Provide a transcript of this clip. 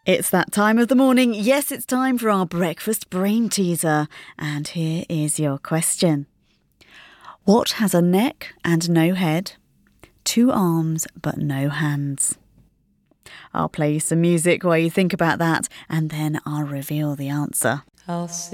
It's that time of the morning. Yes, it's time for our breakfast brain teaser. And here is your question. What has a neck and no head, 2 arms but no hands? I'll play you some music while you think about that, and then I'll reveal the answer. I'll